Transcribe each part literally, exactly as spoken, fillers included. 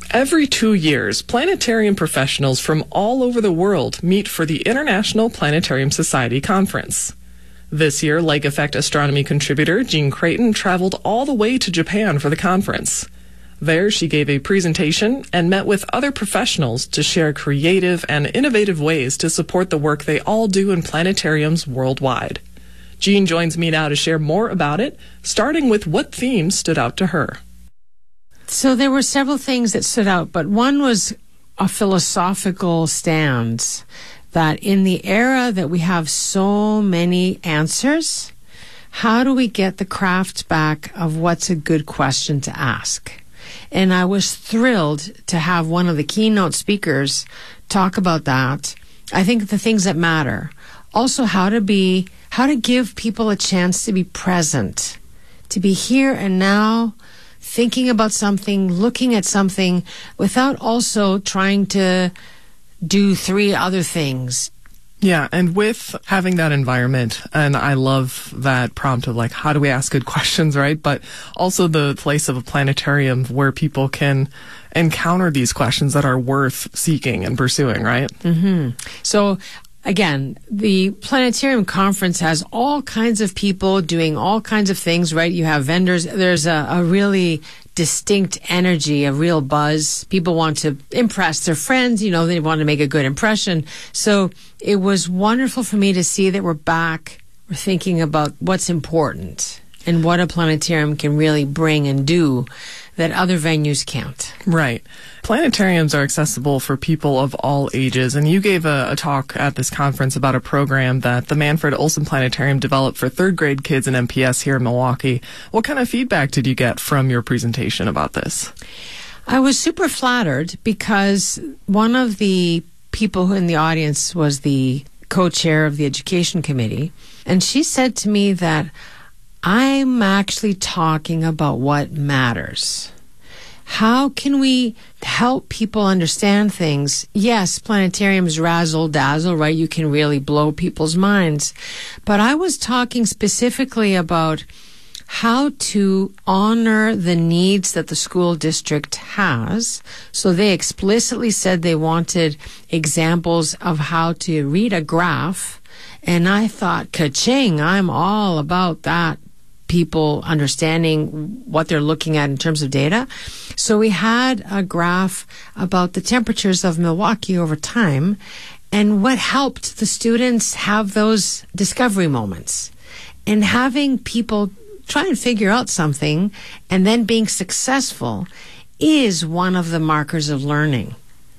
Every two years, planetarium professionals from all over the world meet for the International Planetarium Society Conference. This year, Lake Effect astronomy contributor Jean Creighton traveled all the way to Japan for the conference. There, she gave a presentation and met with other professionals to share creative and innovative ways to support the work they all do in planetariums worldwide. Jean joins me now to share more about it, starting with what themes stood out to her. So there were several things that stood out, but one was a philosophical stance that in the era that we have so many answers, how do we get the craft back of what's a good question to ask? And I was thrilled to have one of the keynote speakers talk about that. I think the things that matter. Also how to be, how to give people a chance to be present, to be here and now, thinking about something, looking at something, without also trying to do three other things. Yeah, and with having that environment, and I love that prompt of like, how do we ask good questions, right? But also the place of a planetarium where people can encounter these questions that are worth seeking and pursuing, right? Mm-hmm. So again, the Planetarium Conference has all kinds of people doing all kinds of things, right? You have vendors. There's a, a really distinct energy, a real buzz. People want to impress their friends. You know, they want to make a good impression. So it was wonderful for me to see that we're back. We're thinking about what's important and what a planetarium can really bring and do that other venues can't. Right. Planetariums are accessible for people of all ages, and you gave a, a talk at this conference about a program that the Manfred Olson Planetarium developed for third grade kids in M P S here in Milwaukee. What kind of feedback did you get from your presentation about this? I was super flattered because one of the people who in the audience was the co-chair of the education committee, and she said to me that I'm actually talking about what matters. How can we help people understand things? Yes, planetariums razzle dazzle, right? You can really blow people's minds. But I was talking specifically about how to honor the needs that the school district has. So they explicitly said they wanted examples of how to read a graph. And I thought, ka-ching, I'm all about that. People understanding what they're looking at in terms of data. So we had a graph about the temperatures of Milwaukee over time and what helped the students have those discovery moments. And having people try and figure out something and then being successful is one of the markers of learning.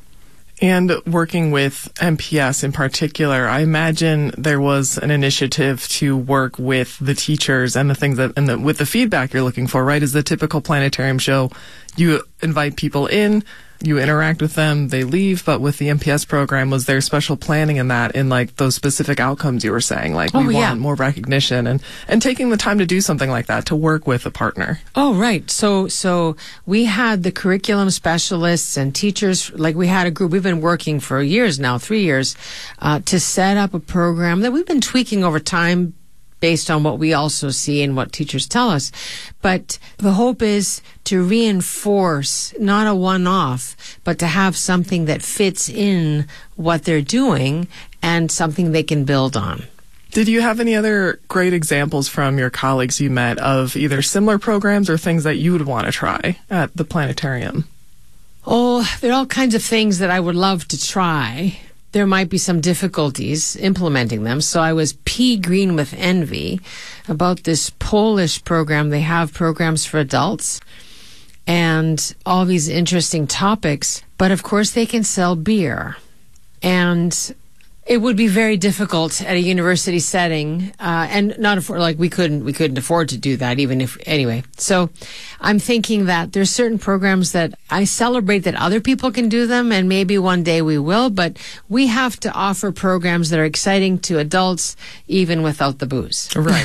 And working with M P S in particular, I imagine there was an initiative to work with the teachers and the things that, and the, with the feedback you're looking for, right? Is the typical planetarium show, you invite people in, you interact with them, they leave, but with the M P S program, was there special planning in that, in like those specific outcomes you were saying? Like, oh, we yeah. want more recognition and, and taking the time to do something like that, to work with a partner. Oh, right. So, so we had the curriculum specialists and teachers, like we had a group, we've been working for years now, three years, uh, to set up a program that we've been tweaking over time based on what we also see and what teachers tell us. But the hope is to reinforce, not a one-off, but to have something that fits in what they're doing and something they can build on. Did you have any other great examples from your colleagues you met of either similar programs or things that you would want to try at the planetarium? Oh, there are all kinds of things that I would love to try. There might be some difficulties implementing them. So I was pea green with envy about this Polish program. They have programs for adults and all these interesting topics. But of course, they can sell beer. And it would be very difficult at a university setting, uh, and not afford, like we couldn't, we couldn't afford to do that even if, anyway. So I'm thinking that there's certain programs that I celebrate that other people can do them, and maybe one day we will, but we have to offer programs that are exciting to adults, even without the booze. Right.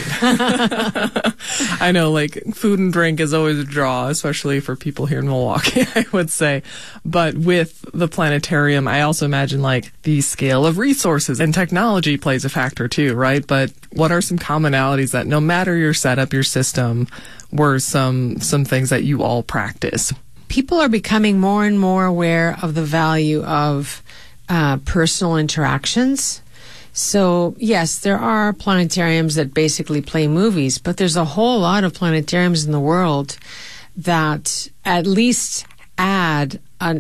I know, like, food and drink is always a draw, especially for people here in Milwaukee, I would say. But with the planetarium, I also imagine, like, the scale of resources and technology plays a factor too, right? But what are some commonalities that no matter your setup, your system, were some some things that you all practice? people are becoming more and more aware of the value of uh, personal interactions. So, yes, there are planetariums that basically play movies, but there's a whole lot of planetariums in the world that at least add a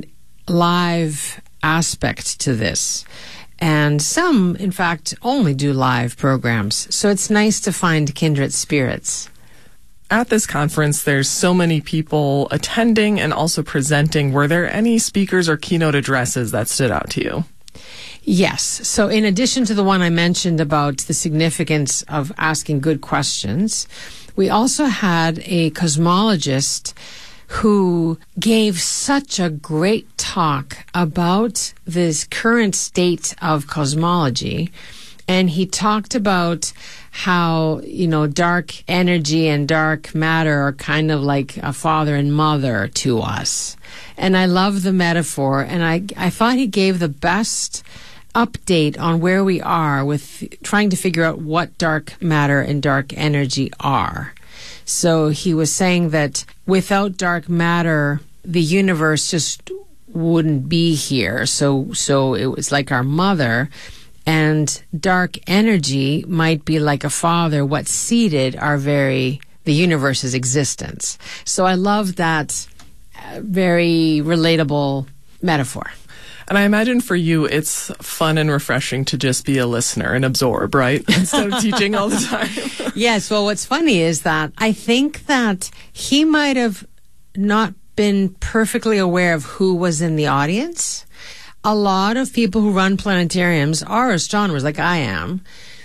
live aspect to this. And some, in fact, only do live programs. So it's nice to find kindred spirits. At this conference, there's so many people attending and also presenting. Were there any speakers or keynote addresses that stood out to you? Yes. So in addition to the one I mentioned about the significance of asking good questions, we also had a cosmologist who gave such a great talk about this current state of cosmology. And he talked about how, you know, dark energy and dark matter are kind of like a father and mother to us. And I love the metaphor. And I, I thought he gave the best update on where we are with trying to figure out what dark matter and dark energy are. So he was saying that without dark matter, the universe just wouldn't be here. So, so it was like our mother, and dark energy might be like a father, what seeded our very, the universe's existence. So I love that uh, very relatable metaphor. And I imagine for you, it's fun and refreshing to just be a listener and absorb, right? Instead of teaching all the time. Yes. Well, what's funny is that I think that he might have not been perfectly aware of who was in the audience. A lot of people who run planetariums are astronomers like I am.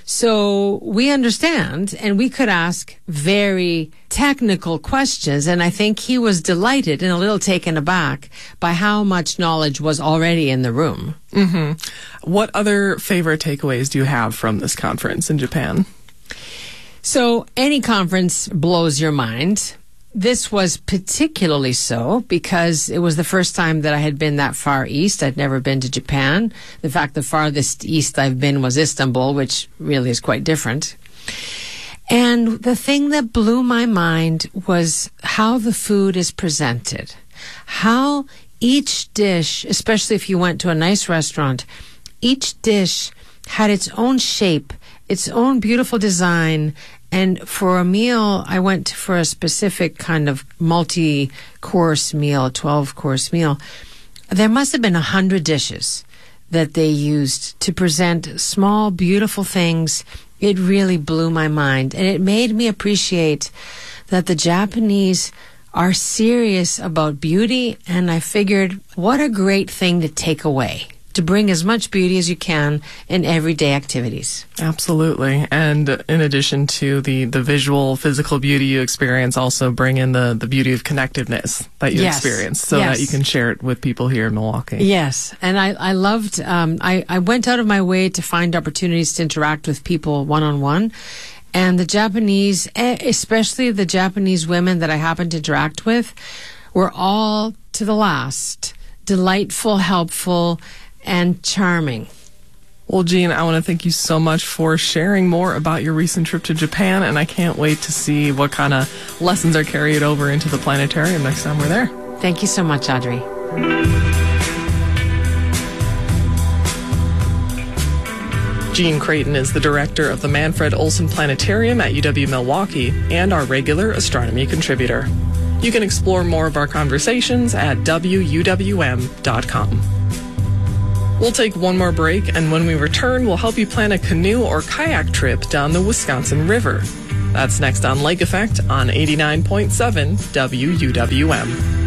So we understand, and we could ask very technical questions. And I think he was delighted and a little taken aback by how much knowledge was already in the room. Mm-hmm. What other favorite takeaways do you have from this conference in Japan? So any conference blows your mind. This was particularly so because it was the first time that I had been that far east. I'd never been to Japan. In fact, the farthest east I've been was Istanbul, which really is quite different. And the thing that blew my mind was how the food is presented. How each dish, especially if you went to a nice restaurant, each dish had its own shape, its own beautiful design. And for a meal, I went for a specific kind of multi-course meal, a twelve-course meal. There must have been a hundred dishes that they used to present small, beautiful things. It really blew my mind. And it made me appreciate that the Japanese are serious about beauty. And I figured, what a great thing to take away, to bring as much beauty as you can in everyday activities. Absolutely. And in addition to the, the visual, physical beauty you experience, also bring in the, the beauty of connectiveness that you yes. experience so yes. that you can share it with people here in Milwaukee. Yes. And I, I loved, um, I, I went out of my way to find opportunities to interact with people one-on-one. And the Japanese, especially the Japanese women that I happened to interact with, were all to the last delightful, helpful, and charming. Well, Jean, I want to thank you so much for sharing more about your recent trip to Japan, and I can't wait to see what kind of lessons are carried over into the planetarium next time we're there. Thank you so much, Audrey. Jean Creighton is the director of the Manfred Olson Planetarium at U W-Milwaukee and our regular astronomy contributor. You can explore more of our conversations at W U W M dot com. We'll take one more break, and when we return, we'll help you plan a canoe or kayak trip down the Wisconsin River. That's next on Lake Effect on eighty-nine point seven W U W M.